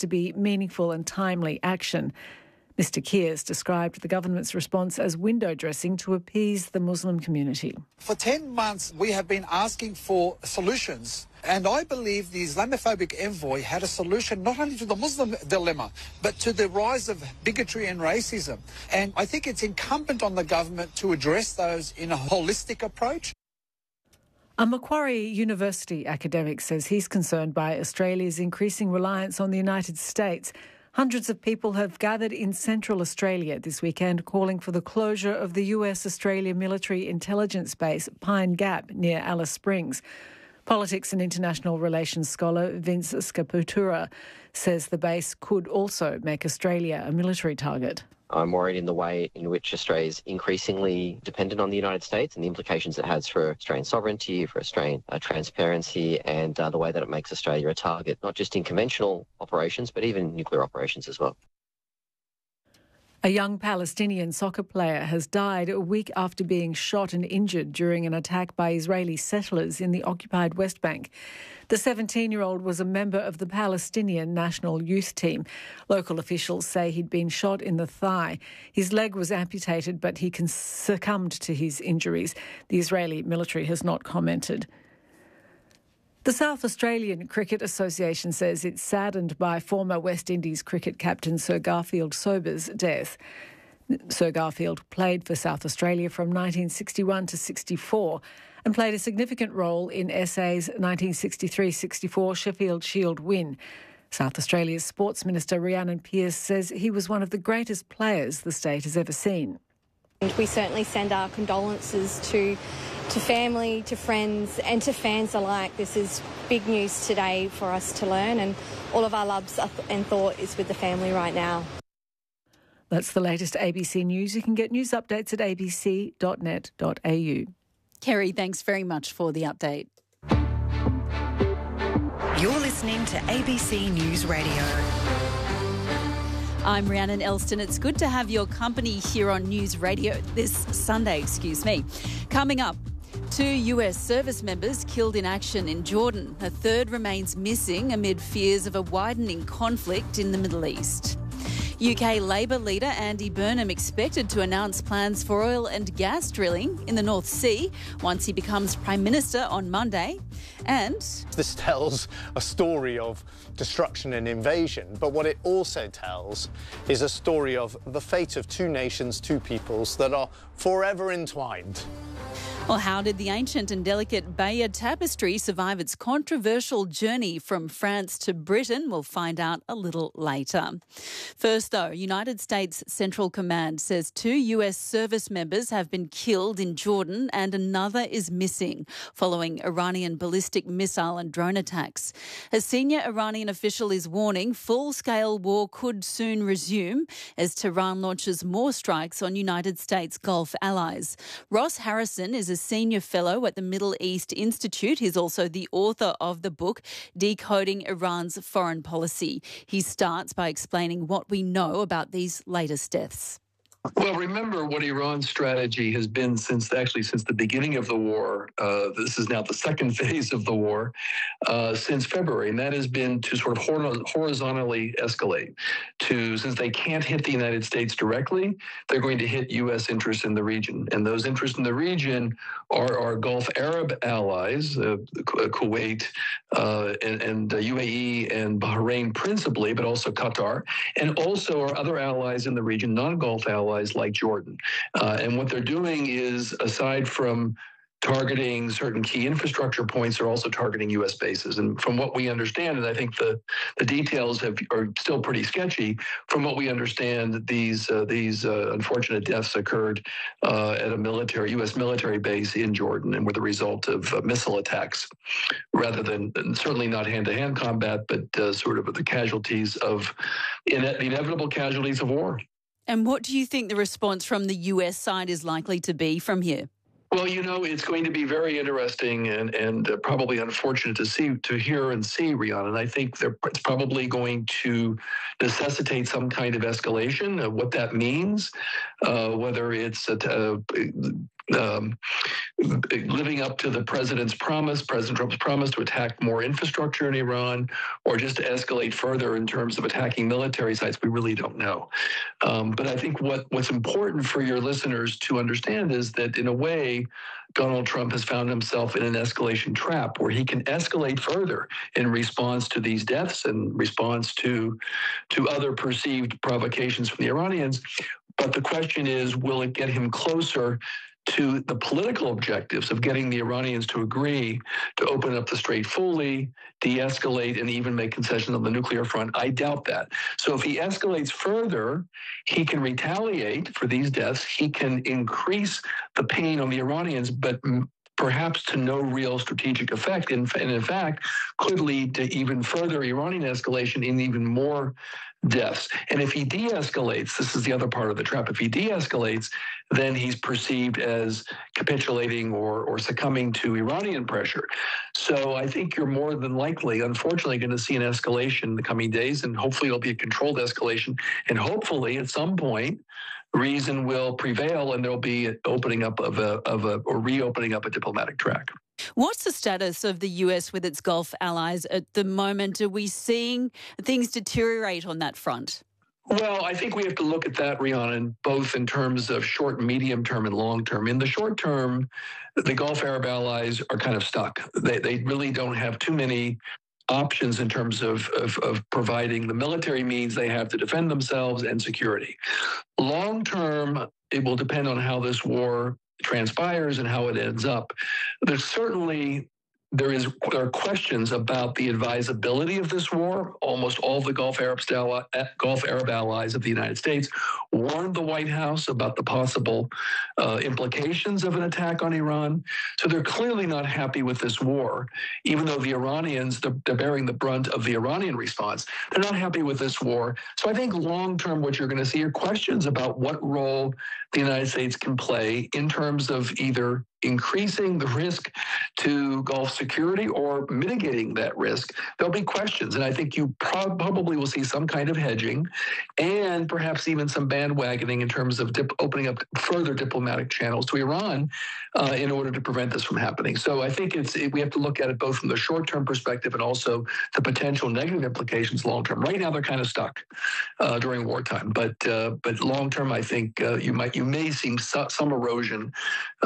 to be meaningful and timely action. Mr. Kears described the government's response as window dressing to appease the Muslim community. For 10 months, we have been asking for solutions. And I believe the Islamophobic envoy had a solution not only to the Muslim dilemma, but to the rise of bigotry and racism. And I think it's incumbent on the government to address those in a holistic approach. A Macquarie University academic says he's concerned by Australia's increasing reliance on the United States. Hundreds of people have gathered in Central Australia this weekend calling for the closure of the US-Australia military intelligence base Pine Gap near Alice Springs. Politics and international relations scholar Vince Scaputura says the base could also make Australia a military target. I'm worried in the way in which Australia is increasingly dependent on the United States and the implications it has for Australian sovereignty, for Australian transparency, and the way that it makes Australia a target, not just in conventional operations, but even nuclear operations as well. A young Palestinian soccer player has died a week after being shot and injured during an attack by Israeli settlers in the occupied West Bank. The 17-year-old was a member of the Palestinian national youth team. Local officials say he'd been shot in the thigh. His leg was amputated, but he succumbed to his injuries. The Israeli military has not commented. The South Australian Cricket Association says it's saddened by former West Indies cricket captain Sir Garfield Sobers' death. Sir Garfield played for South Australia from 1961 to 64 and played a significant role in SA's 1963-64 Sheffield Shield win. South Australia's Sports Minister Rhiannon Pearce says he was one of the greatest players the state has ever seen. And we certainly send our condolences to family, to friends and to fans alike. This is big news today for us to learn, and all of our loves and thought is with the family right now. That's the latest ABC News. You can get news updates at abc.net.au. Kerry, thanks very much for the update. You're listening to ABC News Radio. I'm Rhiannon Elston. It's good to have your company here on News Radio this Sunday, Coming up, 2 US service members killed in action in Jordan. A third remains missing amid fears of a widening conflict in the Middle East. UK Labor leader Andy Burnham expected to announce plans for oil and gas drilling in the North Sea once he becomes Prime Minister on Monday. And this tells a story of destruction and invasion, but what it also tells is a story of the fate of two nations, two peoples that are forever entwined. Well, how did the ancient and delicate Bayeux tapestry survive its controversial journey from France to Britain? We'll find out a little later. First, though, United States Central Command says 2 US service members have been killed in Jordan and another is missing following Iranian ballistic missile and drone attacks. A senior Iranian official is warning full-scale war could soon resume as Tehran launches more strikes on United States Gulf allies. Ross Harrison is a senior fellow at the Middle East Institute. He's also the author of the book Decoding Iran's Foreign Policy. He starts by explaining what we know about these latest deaths. Well, remember what Iran's strategy has been since the beginning of the war. This is now the second phase of the war since February, and that has been to sort of horizontally escalate. Since they can't hit the United States directly, they're going to hit U.S. interests in the region, and those interests in the region are our Gulf Arab allies, Kuwait and UAE and Bahrain principally, but also Qatar, and also our other allies in the region, non-Gulf allies like Jordan. And what they're doing is, aside from targeting certain key infrastructure points, they're also targeting U.S. bases. And from what we understand, and I think the details are still pretty sketchy, from what we understand, these unfortunate deaths occurred at a U.S. military base in Jordan and were the result of missile attacks, rather than certainly not hand-to-hand combat, but sort of the casualties of the inevitable casualties of war. And what do you think the response from the US side is likely to be from here? Well, it's going to be very interesting and probably unfortunate to hear and see, Rhiannon. And I think it's probably going to necessitate some kind of escalation. What that means, whether it's living up to the President Trump's promise to attack more infrastructure in Iran, or just to escalate further in terms of attacking military sites, we really don't know. But I think what's important for your listeners to understand is that, in a way, Donald Trump has found himself in an escalation trap where he can escalate further in response to these deaths and response to other perceived provocations from the Iranians. But the question is, will it get him closer to the political objectives of getting the Iranians to agree to open up the strait fully, de-escalate, and even make concessions on the nuclear front? I doubt that. So if he escalates further, he can retaliate for these deaths. He can increase the pain on the Iranians, but perhaps to no real strategic effect, and in fact, could lead to even further Iranian escalation in even more deaths. And if he de-escalates, this is the other part of the trap, if he de-escalates, then he's perceived as capitulating or succumbing to Iranian pressure. So I think you're more than likely, unfortunately, going to see an escalation in the coming days, and hopefully it'll be a controlled escalation. And hopefully at some point, reason will prevail and there'll be an opening up or reopening up a diplomatic track. What's the status of the US with its Gulf allies at the moment? Are we seeing things deteriorate on that front? Well, I think we have to look at that, Rhiannon, both in terms of short, medium term, and long term. In the short term, the Gulf Arab allies are kind of stuck. They really don't have too many options in terms of providing the military means they have to defend themselves and security. Long term, it will depend on how this war transpires and how it ends up. There are questions about the advisability of this war. Almost all the Gulf Arab allies of the United States warned the White House about the possible implications of an attack on Iran. So they're clearly not happy with this war, even though the Iranians, they're bearing the brunt of the Iranian response. They're not happy with this war. So I think long-term what you're going to see are questions about what role the United States can play in terms of either increasing the risk to Gulf security or mitigating that risk. There'll be questions, and I think you probably will see some kind of hedging and perhaps even some bandwagoning in terms of opening up further diplomatic channels to Iran in order to prevent this from happening. So I think we have to look at it both from the short-term perspective and also the potential negative implications long-term. Right now, they're kind of stuck during wartime, but long-term, I think you may see some erosion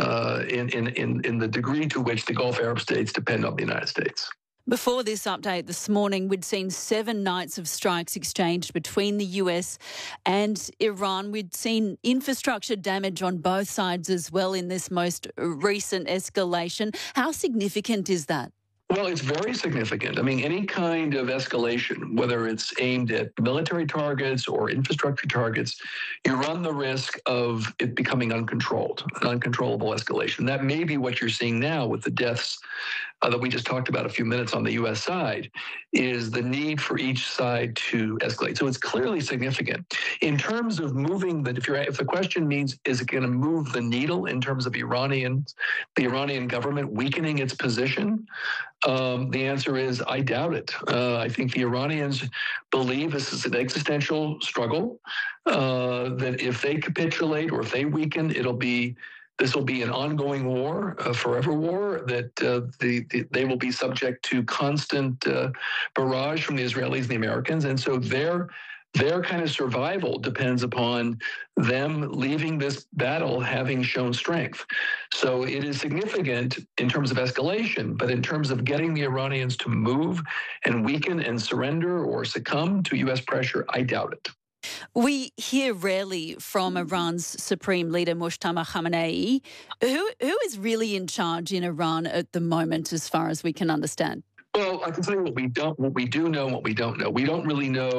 in the degree to which the Gulf Arab states depend on the United States. Before this update this morning, we'd seen 7 nights of strikes exchanged between the US and Iran. We'd seen infrastructure damage on both sides as well in this most recent escalation. How significant is that? Well, it's very significant. I mean, any kind of escalation, whether it's aimed at military targets or infrastructure targets, you run the risk of it becoming an uncontrollable escalation. That may be what you're seeing now with the deaths that we just talked about a few minutes on the U.S. side, is the need for each side to escalate. So it's clearly significant. In terms of moving, if the question means, is it going to move the needle in terms of the Iranian government weakening its position? The answer is, I doubt it. I think the Iranians believe this is an existential struggle, that if they capitulate or if they weaken, this will be an ongoing war, a forever war, that they will be subject to constant barrage from the Israelis and the Americans. And so their kind of survival depends upon them leaving this battle having shown strength. So it is significant in terms of escalation, but in terms of getting the Iranians to move and weaken and surrender or succumb to U.S. pressure, I doubt it. We hear rarely from Iran's Supreme Leader Mojtaba Khamenei. Who is really in charge in Iran at the moment, as far as we can understand? Well, I can tell you what we do know and what we don't know. We don't really know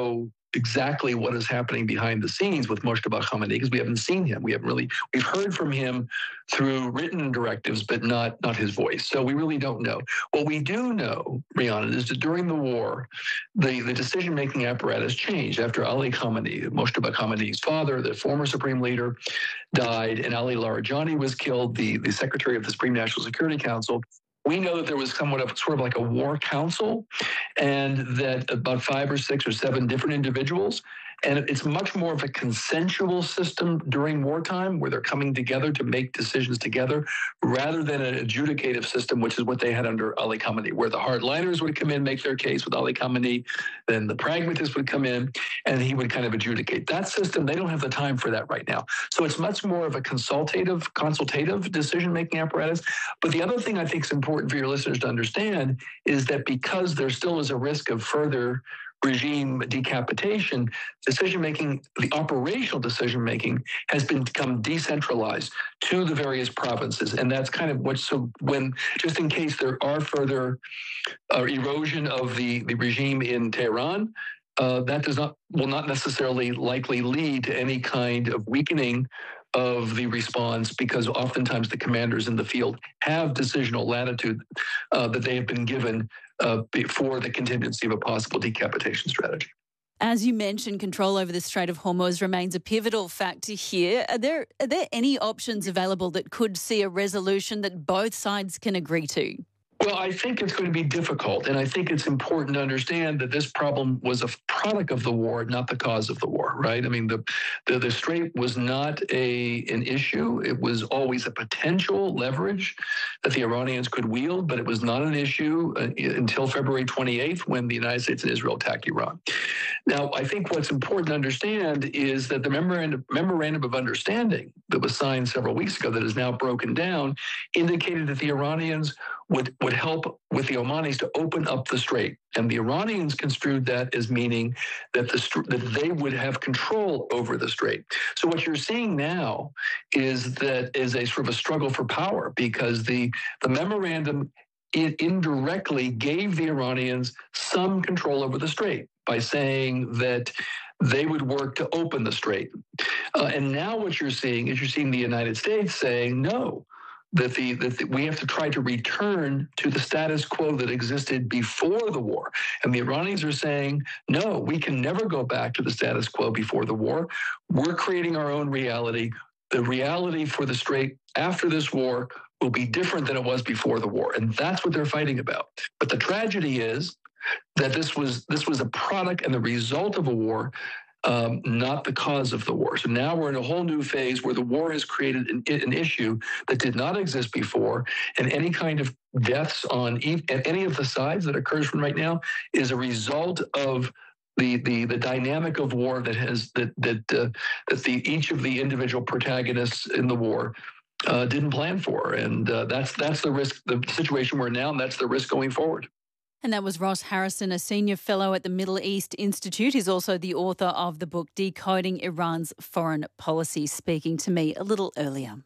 exactly what is happening behind the scenes with Mojtaba Khamenei because we haven't seen him. We've heard from him through written directives, but not his voice. So we really don't know. What we do know, Rhiannon, is that during the war, the decision-making apparatus changed after Ali Khamenei, Mojtaba Khamenei's father, the former supreme leader, died, and Ali Larijani was killed, the secretary of the Supreme National Security Council. We know that there was sort of like a war council, and that about 5 or 6 or 7 different individuals. And it's much more of a consensual system during wartime where they're coming together to make decisions together rather than an adjudicative system, which is what they had under Ali Khamenei, where the hardliners would come in, make their case with Ali Khamenei, then the pragmatists would come in and he would kind of adjudicate. That system, they don't have the time for that right now. So it's much more of a consultative decision-making apparatus. But the other thing I think is important for your listeners to understand is that because there still is a risk of further regime decapitation, decision-making, the operational decision-making has become decentralized to the various provinces. And that's kind of just in case there are further erosion of the regime in Tehran, that will not necessarily likely lead to any kind of weakening of the response, because oftentimes the commanders in the field have decisional latitude that they have been given for the contingency of a possible decapitation strategy. As you mentioned, control over the Strait of Hormuz remains a pivotal factor here. Are there any options available that could see a resolution that both sides can agree to? Well, I think it's going to be difficult, and I think it's important to understand that this problem was a product of the war, not the cause of the war, right? I mean, the Strait was not an issue. It was always a potential leverage that the Iranians could wield, but it was not an issue until February 28th when the United States and Israel attacked Iran. Now, I think what's important to understand is that the memorandum of understanding that was signed several weeks ago that is now broken down indicated that the Iranians would help with the Omanis to open up the strait. And the Iranians construed that as meaning that that they would have control over the strait. So what you're seeing now is a sort of a struggle for power, because the memorandum indirectly gave the Iranians some control over the strait by saying that they would work to open the strait. And now what you're seeing is the United States saying no, that we have to try to return to the status quo that existed before the war. And the Iranians are saying, no, we can never go back to the status quo before the war. We're creating our own reality. The reality for the strait after this war will be different than it was before the war. And that's what they're fighting about. But the tragedy is that this was a product and the result of a war, not the cause of the war. So now we're in a whole new phase where the war has created an issue that did not exist before, and any kind of deaths on any of the sides that occurs from right now is a result of the dynamic of war that each of the individual protagonists in the war didn't plan for, and that's the risk, the situation we're in now, and that's the risk going forward. And that was Ross Harrison, a senior fellow at the Middle East Institute. He's also the author of the book Decoding Iran's Foreign Policy, speaking to me a little earlier.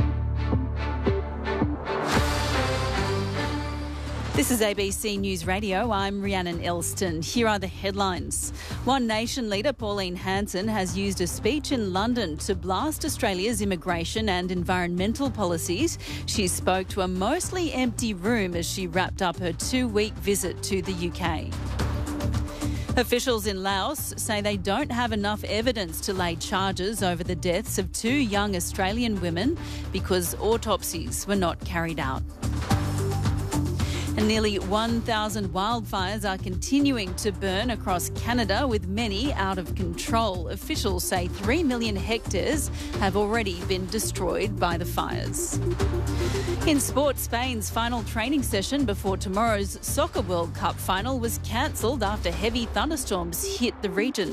This is ABC News Radio. I'm Rhiannon Elston. Here are the headlines. One Nation leader, Pauline Hanson, has used a speech in London to blast Australia's immigration and environmental policies. She spoke to a mostly empty room as she wrapped up her 2-week visit to the UK. Officials in Laos say they don't have enough evidence to lay charges over the deaths of 2 young Australian women because autopsies were not carried out. And nearly 1,000 wildfires are continuing to burn across Canada, with many out of control. Officials say 3 million hectares have already been destroyed by the fires. In sport, Spain's final training session before tomorrow's Soccer World Cup final was cancelled after heavy thunderstorms hit the region.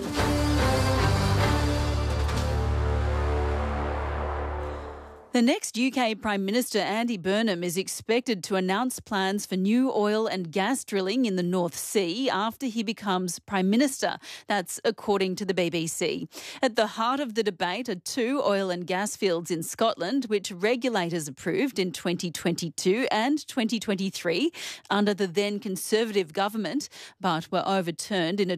The next UK Prime Minister, Andy Burnham, is expected to announce plans for new oil and gas drilling in the North Sea after he becomes Prime Minister. That's according to the BBC. At the heart of the debate are 2 oil and gas fields in Scotland, which regulators approved in 2022 and 2023 under the then Conservative government, but were overturned in a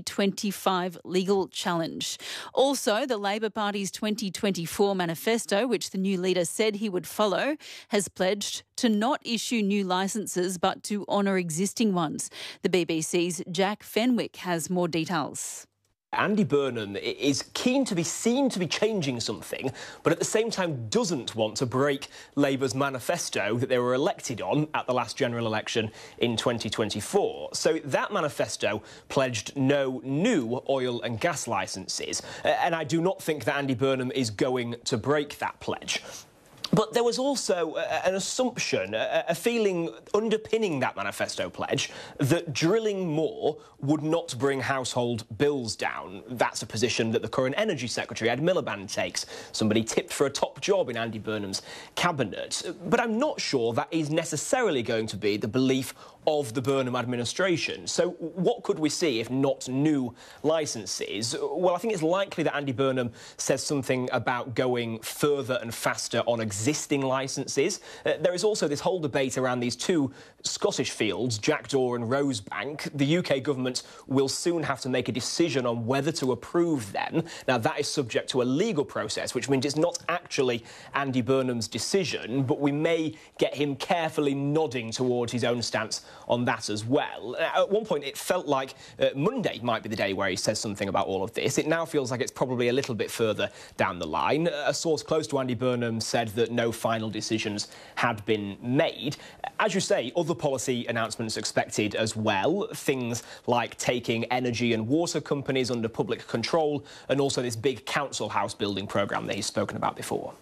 2025 legal challenge. Also, the Labor Party's 2024 manifesto, which the new leader said he would follow, has pledged to not issue new licences but to honour existing ones. The BBC's Jack Fenwick has more details. Andy Burnham is keen to be seen to be changing something, but at the same time doesn't want to break Labour's manifesto that they were elected on at the last general election in 2024. So that manifesto pledged no new oil and gas licences, and I do not think that Andy Burnham is going to break that pledge. But there was also an assumption, a feeling underpinning that manifesto pledge that drilling more would not bring household bills down. That's a position that the current Energy Secretary, Ed Miliband, takes, somebody tipped for a top job in Andy Burnham's cabinet. But I'm not sure that is necessarily going to be the belief of the Burnham administration. So what could we see if not new licences? Well, I think it's likely that Andy Burnham says something about going further and faster on existing licences. There is also this whole debate around these 2 Scottish fields, Jackdaw and Rosebank. The UK government will soon have to make a decision on whether to approve them. Now, that is subject to a legal process, which means it's not actually Andy Burnham's decision, but we may get him carefully nodding towards his own stance on that as well. At one point, it felt like Monday might be the day where he says something about all of this. It now feels like it's probably a little bit further down the line. A source close to Andy Burnham said that no final decisions had been made. As you say, other policy announcements expected as well. Things like taking energy and water companies under public control, and also this big council house building programme that he's spoken about before.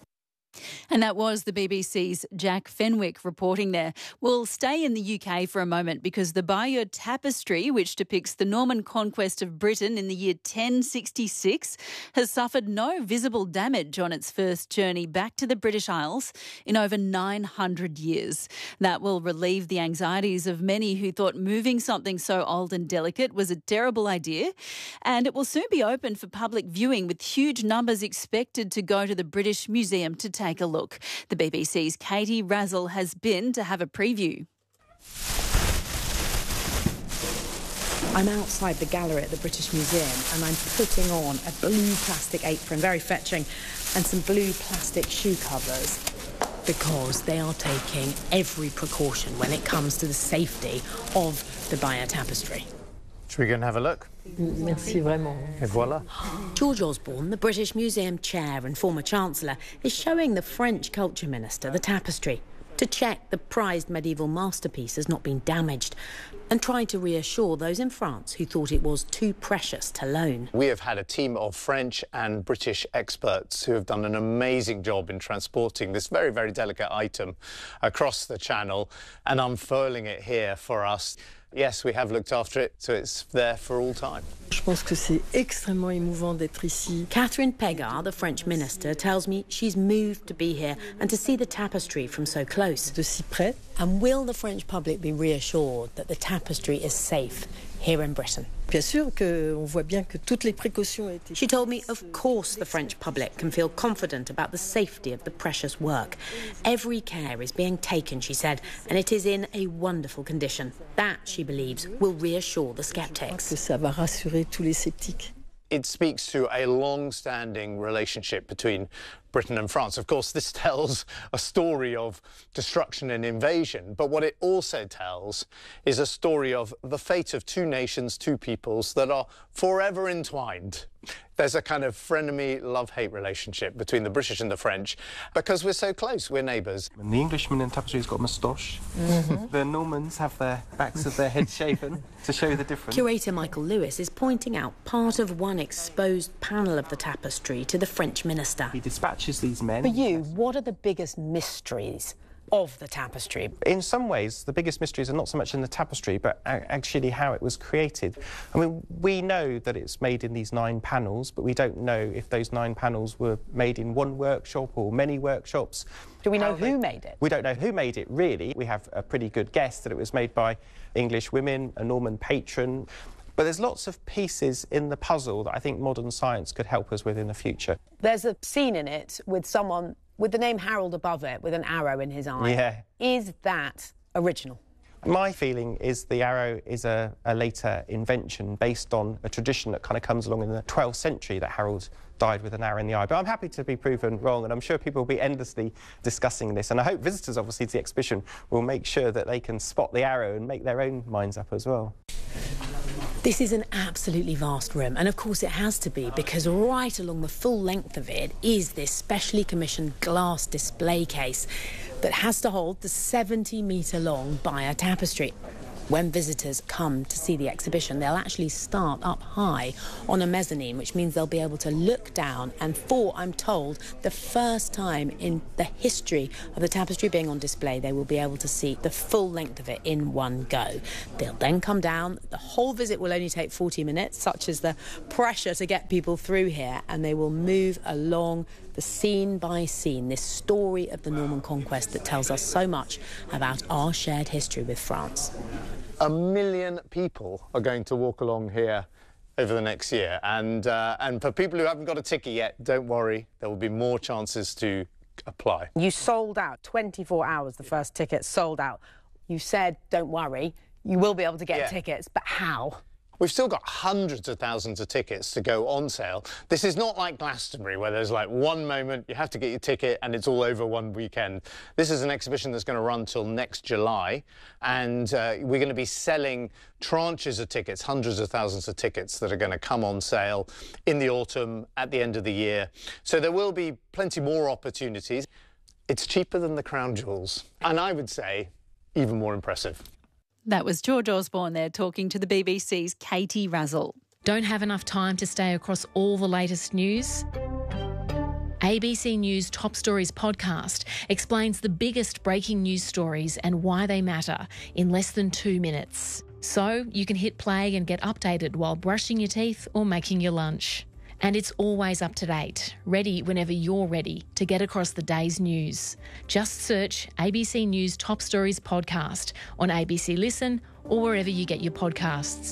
And that was the BBC's Jack Fenwick reporting there. We'll stay in the UK for a moment because the Bayeux Tapestry, which depicts the Norman conquest of Britain in the year 1066, has suffered no visible damage on its first journey back to the British Isles in over 900 years. That will relieve the anxieties of many who thought moving something so old and delicate was a terrible idea. And it will soon be open for public viewing, with huge numbers expected to go to the British Museum to take a look. The BBC's Katie Razzle has been to have a preview. I'm outside the gallery at the British Museum and I'm putting on a blue plastic apron, very fetching, and some blue plastic shoe covers because they are taking every precaution when it comes to the safety of the Bayeux Tapestry. Should we go and have a look? Merci vraiment. Et voilà. George Osborne, the British Museum chair and former Chancellor, is showing the French Culture Minister the tapestry to check the prized medieval masterpiece has not been damaged and try to reassure those in France who thought it was too precious to loan. We have had a team of French and British experts who have done an amazing job in transporting this very, very delicate item across the Channel and unfurling it here for us. Yes, we have looked after it, so it's there for all time. Je pense que c'est extrêmement émouvant d'être ici. Catherine Pégard, the French minister, tells me she's moved to be here and to see the tapestry from so close. De si près. And will the French public be reassured that the tapestry is safe here in Britain? Bien sûr qu'on voit bien que toutes les précautions ont été. She told me, of course, the French public can feel confident about the safety of the precious work. Every care is being taken, she said, and it is in a wonderful condition. That, she believes, will reassure the sceptics. Que ça va rassurer tous les sceptiques. It speaks to a long-standing relationship between Britain and France. Of course, this tells a story of destruction and invasion, but what it also tells is a story of the fate of 2 nations, 2 peoples that are forever entwined. There's a kind of frenemy love-hate relationship between the British and the French because we're so close, we're neighbours. And the Englishman in tapestry has got a moustache. The Normans have their backs of their heads shaven to show the difference. Curator Michael Lewis is pointing out part of one exposed panel of the tapestry to the French minister. He dispatches these men. For you, what are the biggest mysteries of the tapestry. In some ways, the biggest mysteries are not so much in the tapestry, but actually how it was created. I mean, we know that it's made in these 9 panels, but we don't know if those 9 panels were made in one workshop or many workshops. Do we know who made it? We don't know who made it, really. We have a pretty good guess that it was made by English women, a Norman patron. But there's lots of pieces in the puzzle that I think modern science could help us with in the future. There's a scene in it with someone with the name Harold above it, with an arrow in his eye. Yeah. Is that original? My feeling is the arrow is a later invention based on a tradition that kind of comes along in the 12th century that Harold died with an arrow in the eye. But I'm happy to be proven wrong, and I'm sure people will be endlessly discussing this. And I hope visitors, obviously, to the exhibition will make sure that they can spot the arrow and make their own minds up as well. This is an absolutely vast room, and of course it has to be, because right along the full length of it is this specially commissioned glass display case that has to hold the 70-metre-long Beyer tapestry. When visitors come to see the exhibition, they'll actually start up high on a mezzanine, which means they'll be able to look down, and for, I'm told, the first time in the history of the tapestry being on display, they will be able to see the full length of it in one go. They'll then come down. The whole visit will only take 40 minutes, such as the pressure to get people through here, and they will move along the scene by scene, this story of the Norman conquest that tells us so much about our shared history with France. 1 million people are going to walk along here over the next year. And for people who haven't got a ticket yet, don't worry, there will be more chances to apply. You sold out, 24 hours, the first ticket sold out. You said, don't worry, you will be able to get tickets, but how? We've still got hundreds of thousands of tickets to go on sale. This is not like Glastonbury, where there's like one moment, you have to get your ticket and it's all over one weekend. This is an exhibition that's going to run till next July, and we're going to be selling tranches of tickets, hundreds of thousands of tickets that are going to come on sale in the autumn, at the end of the year. So there will be plenty more opportunities. It's cheaper than the Crown Jewels, and I would say even more impressive. That was George Osborne there talking to the BBC's Katie Razzle. Don't have enough time to stay across all the latest news? ABC News Top Stories podcast explains the biggest breaking news stories and why they matter in less than 2 minutes. So you can hit play and get updated while brushing your teeth or making your lunch. And it's always up to date, ready whenever you're ready to get across the day's news. Just search ABC News Top Stories podcast on ABC Listen or wherever you get your podcasts.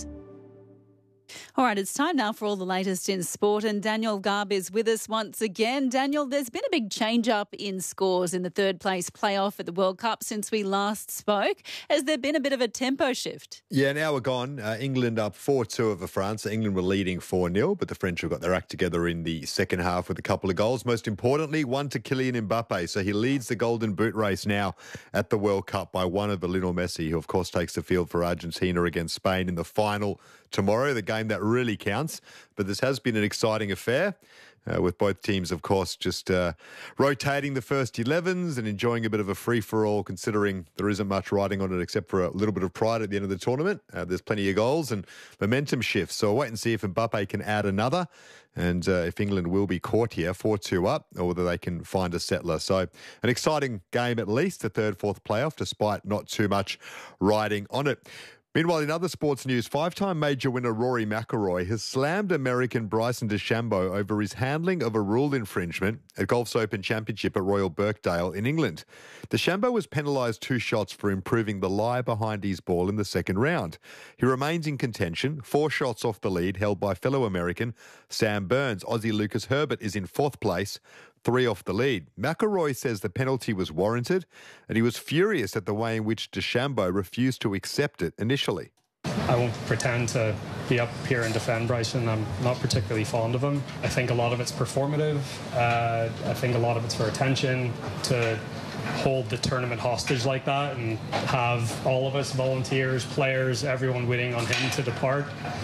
All right, it's time now for all the latest in sport, and Daniel Garb is with us once again. Daniel, there's been a big change-up in scores in the third-place playoff at the World Cup since we last spoke. Has there been a bit of a tempo shift? Yeah, now we're gone. England up 4-2 over France. England were leading 4-0, but the French have got their act together in the second half with a couple of goals. Most importantly, one to Kylian Mbappe. So he leads the Golden Boot race now at the World Cup by one over Lionel Messi, who, of course, takes the field for Argentina against Spain in the final tomorrow, the game that really counts. But this has been an exciting affair, with both teams, of course, just rotating the first 11s and enjoying a bit of a free-for-all, considering there isn't much riding on it except for a little bit of pride at the end of the tournament. There's plenty of goals and momentum shifts. So I'll wait and see if Mbappe can add another, and if England will be caught here 4-2 up, or whether they can find a settler. So an exciting game at least, the third, fourth playoff, despite not too much riding on it. Meanwhile, in other sports news, 5-time major winner Rory McIlroy has slammed American Bryson DeChambeau over his handling of a rule infringement at Golf's Open Championship at Royal Birkdale in England. DeChambeau was penalised 2 shots for improving the lie behind his ball in the second round. He remains in contention, 4 shots off the lead held by fellow American Sam Burns. Aussie Lucas Herbert is in 4th place, 3 off the lead. McIlroy says the penalty was warranted, and he was furious at the way in which DeChambeau refused to accept it initially. I won't pretend to be up here and defend Bryson. I'm not particularly fond of him. I think a lot of it's performative. I think a lot of it's for attention, to hold the tournament hostage like that and have all of us, volunteers, players, everyone waiting on him to depart.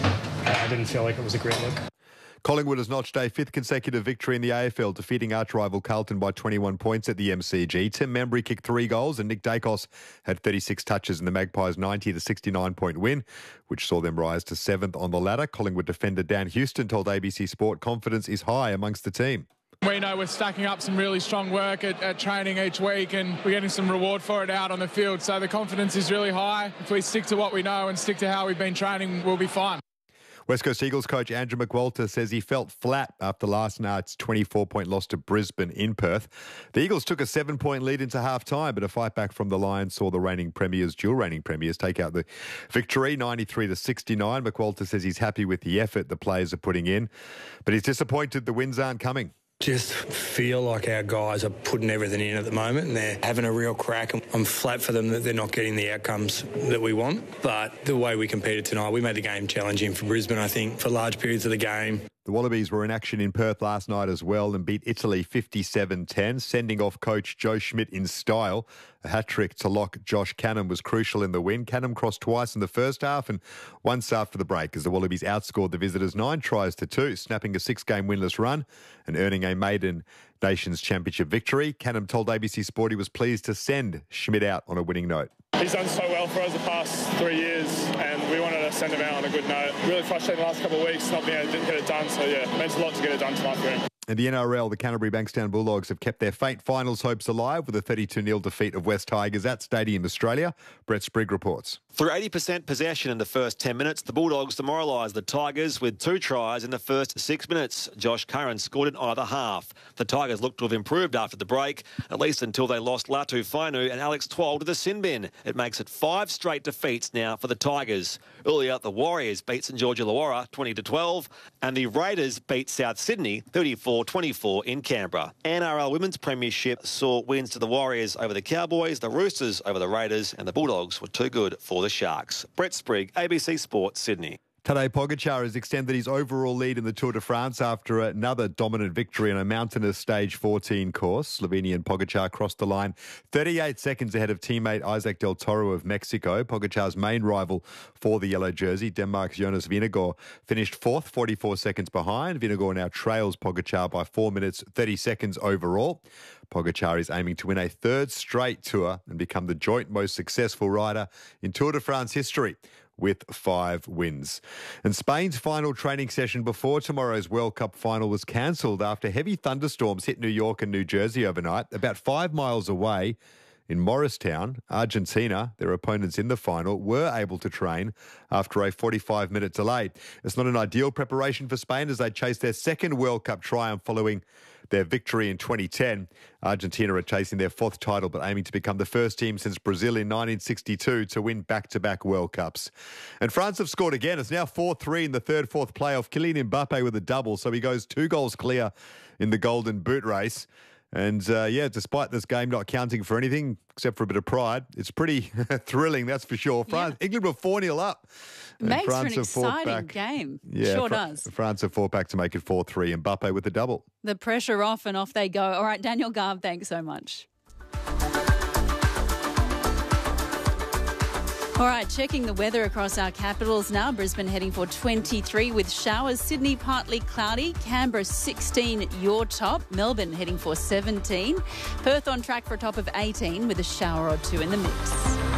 I didn't feel like it was a great look. Collingwood has notched a 5th consecutive victory in the AFL, defeating arch-rival Carlton by 21 points at the MCG. Tim Membry kicked 3 goals and Nick Dacos had 36 touches in the Magpies' 90-69-point win, which saw them rise to 7th on the ladder. Collingwood defender Dan Houston told ABC Sport confidence is high amongst the team. We know we're stacking up some really strong work at training each week, and we're getting some reward for it out on the field. So the confidence is really high. If we stick to what we know and stick to how we've been training, we'll be fine. West Coast Eagles coach Andrew McWalter says he felt flat after last night's 24-point loss to Brisbane in Perth. The Eagles took a 7-point lead into half-time, but a fight back from the Lions saw the dual reigning premiers, take out the victory, 93-69. McWalter says he's happy with the effort the players are putting in, but he's disappointed the wins aren't coming. Just feel like our guys are putting everything in at the moment and they're having a real crack. I'm flat for them that they're not getting the outcomes that we want. But the way we competed tonight, we made the game challenging for Brisbane, I think, for large periods of the game. The Wallabies were in action in Perth last night as well and beat Italy 57-10, sending off coach Joe Schmidt in style. A hat-trick to lock Josh Canham was crucial in the win. Canham crossed twice in the first half and once after the break as the Wallabies outscored the visitors 9-2, snapping a 6-game winless run and earning a maiden Nations Championship victory. Canham told ABC Sport he was pleased to send Schmidt out on a winning note. He's done so well for us the past 3 years and we wanted to send him out on a good note. Really frustrating the last couple of weeks not being able to get it done, so yeah, it meant a lot to get it done tonight for him. In the NRL, the Canterbury Bankstown Bulldogs have kept their faint finals hopes alive with a 32-0 defeat of West Tigers at Stadium Australia. Brett Sprigg reports. Through 80% possession in the first 10 minutes, the Bulldogs demoralised the Tigers with 2 tries in the first 6 minutes. Josh Curran scored in either half. The Tigers looked to have improved after the break, at least until they lost Latu Fainu and Alex Twal to the sin bin. It makes it 5 straight defeats now for the Tigers. Earlier, the Warriors beat St George Illawarra 20-12, and the Raiders beat South Sydney 34-24 in Canberra. NRL Women's Premiership saw wins to the Warriors over the Cowboys, the Roosters over the Raiders, and the Bulldogs were too good for the Sharks. Brett Sprigg, ABC Sport, Sydney. Tadej Pogacar has extended his overall lead in the Tour de France after another dominant victory on a mountainous Stage 14 course. Slovenian Pogacar crossed the line 38 seconds ahead of teammate Isaac Del Toro of Mexico. Pogacar's main rival for the yellow jersey, Denmark's Jonas Vingegaard, finished 4th, 44 seconds behind. Vingegaard now trails Pogacar by 4 minutes, 30 seconds overall. Pogacar is aiming to win a 3rd straight Tour and become the joint most successful rider in Tour de France history, with 5 wins. And Spain's final training session before tomorrow's World Cup final was cancelled after heavy thunderstorms hit New York and New Jersey overnight. About 5 miles away in Morristown, Argentina, their opponents in the final, were able to train after a 45-minute delay. It's not an ideal preparation for Spain as they chase their 2nd World Cup triumph following their victory in 2010. Argentina are chasing their 4th title but aiming to become the first team since Brazil in 1962 to win back-to-back World Cups. And France have scored again. It's now 4-3 in the 3rd-4th playoff. Kylian Mbappe with a double, so he goes 2 goals clear in the Golden Boot race. And, despite this game not counting for anything except for a bit of pride, it's pretty thrilling, that's for sure. England were 4-0 up. Makes for an exciting game. Yeah, sure does. France have fought back to make it 4-3. Mbappe with a double. The pressure off and off they go. All right, Daniel Garb, thanks so much. All right, checking the weather across our capitals now. Brisbane heading for 23 with showers. Sydney partly cloudy. Canberra 16 your top. Melbourne heading for 17. Perth on track for a top of 18 with a shower or 2 in the mix.